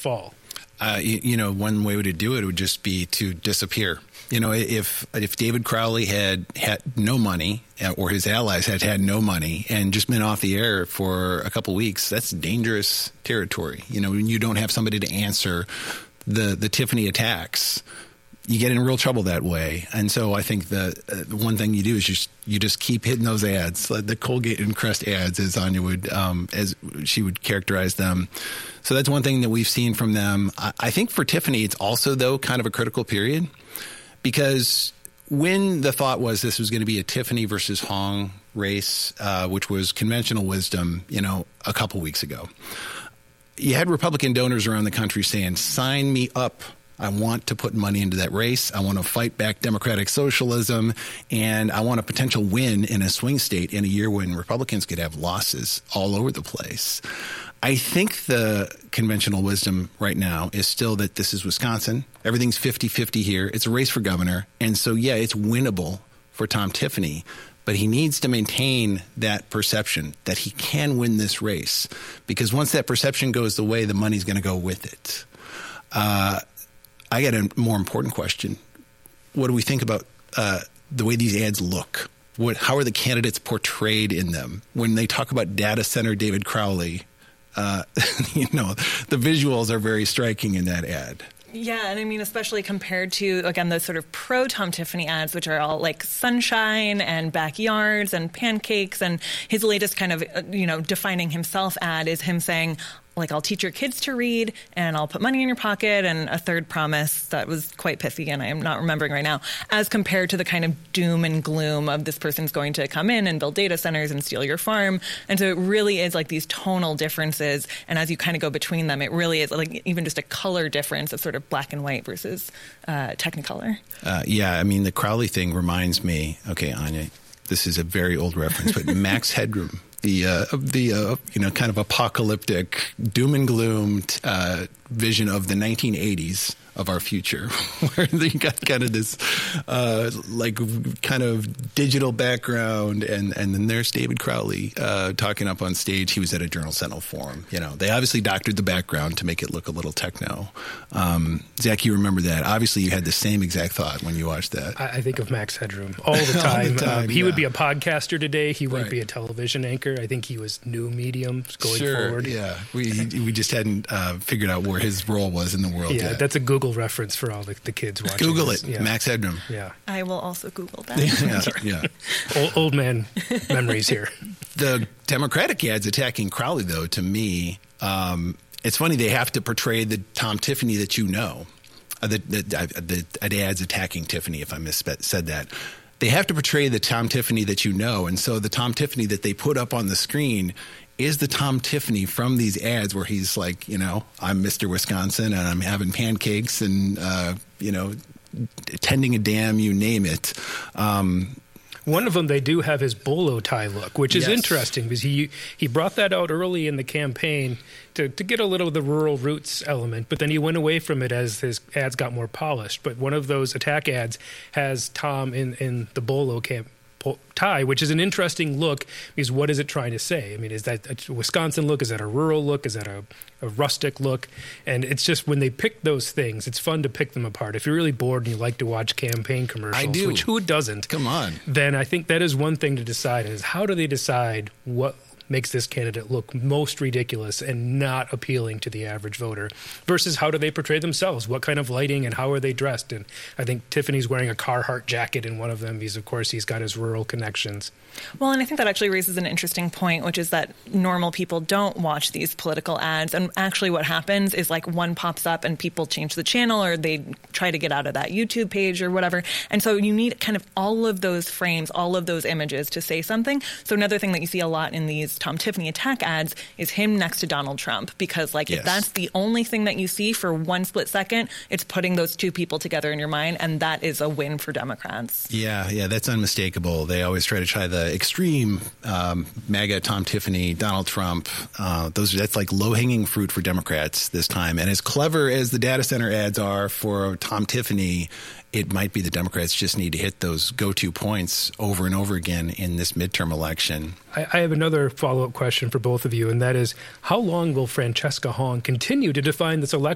fall? One way to do it would just be to disappear. If David Crowley had no money, or his allies had no money and just been off the air for a couple weeks, that's dangerous territory. When you don't have somebody to answer the Tiffany attacks, you get in real trouble that way. And so I think the one thing you do is you just keep hitting those ads, like the Colgate and Crest ads, as Anya would, as she would characterize them. So that's one thing that we've seen from them. I think for Tiffany, it's also, though, kind of a critical period, because when the thought was this was going to be a Tiffany versus Hong race, which was conventional wisdom, a couple weeks ago, you had Republican donors around the country saying, sign me up. I want to put money into that race. I want to fight back democratic socialism, and I want a potential win in a swing state in a year when Republicans could have losses all over the place. I think the conventional wisdom right now is still that this is Wisconsin. Everything's 50-50 here. It's a race for governor. And so, yeah, it's winnable for Tom Tiffany, but he needs to maintain that perception that he can win this race, because once that perception goes the way, the money's going to go with it. I got a more important question. What do we think about the way these ads look? How are the candidates portrayed in them? When they talk about data center David Crowley, the visuals are very striking in that ad. Yeah, and I mean, especially compared to, again, those sort of pro-Tom Tiffany ads, which are all like sunshine and backyards and pancakes. And his latest kind of, defining himself ad is him saying, like, I'll teach your kids to read, and I'll put money in your pocket, and a third promise that was quite pithy, and I am not remembering right now, as compared to the kind of doom and gloom of this person's going to come in and build data centers and steal your farm. And so it really is like these tonal differences, and as you kind of go between them, it really is like even just a color difference of sort of black and white versus Technicolor. The Crowley thing reminds me, okay, Anya, this is a very old reference, but Max Headroom. The kind of apocalyptic doom and gloom vision of the 1980s of our future, where they got kind of this kind of digital background, and then there's David Crowley talking up on stage. He was at a Journal Sentinel forum. They obviously doctored the background to make it look a little techno. Zach, you remember that? Obviously, you had the same exact thought when you watched that. I think of Max Headroom all the time. He would be a podcaster today. He wouldn't Right. be a television anchor. I think he was new medium going forward. Yeah, we just hadn't figured out where his role was in the world Yeah, yet. that's a Google reference for all the kids watching. Google this. it, Yeah. Max Headroom. Yeah. I will also Google that. Yeah. Old man memories here. The Democratic ads attacking Crowley, though, to me, it's funny. They have to portray the Tom Tiffany that you know. The ads attacking Tiffany, if I said that. They have to portray the Tom Tiffany that you know. And so the Tom Tiffany that they put up on the screen is the Tom Tiffany from these ads where he's like, I'm Mr. Wisconsin and I'm having pancakes and, tending a dam, you name it. One of them, they do have his bolo tie look, which is interesting because he brought that out early in the campaign to get a little of the rural roots element, but then he went away from it as his ads got more polished. But one of those attack ads has Tom in the bolo tie, which is an interesting look because what is it trying to say? I mean, is that a Wisconsin look? Is that a rural look? Is that a rustic look? And it's just when they pick those things, it's fun to pick them apart. If you're really bored and you like to watch campaign commercials, I do. which who doesn't? Come on. Then I think that is one thing to decide is how do they decide what makes this candidate look most ridiculous and not appealing to the average voter versus how do they portray themselves? What kind of lighting and how are they dressed? And I think Tiffany's wearing a Carhartt jacket in one of them because, of course, he's got his rural connections. Well, and I think that actually raises an interesting point, which is that normal people don't watch these political ads. And actually what happens is like one pops up and people change the channel or they try to get out of that YouTube page or whatever. And so you need kind of all of those frames, all of those images to say something. So another thing that you see a lot in these Tom Tiffany attack ads is him next to Donald Trump, because if that's the only thing that you see for one split second, it's putting those two people together in your mind, and that is a win for Democrats. Yeah, that's unmistakable. They always try to the extreme MAGA, Tom Tiffany, Donald Trump. That's like low-hanging fruit for Democrats this time. And as clever as the data center ads are for Tom Tiffany, it might be the Democrats just need to hit those go-to points over and over again in this midterm election. I have another follow-up question for both of you, and that is, how long will Francesca Hong continue to define this election?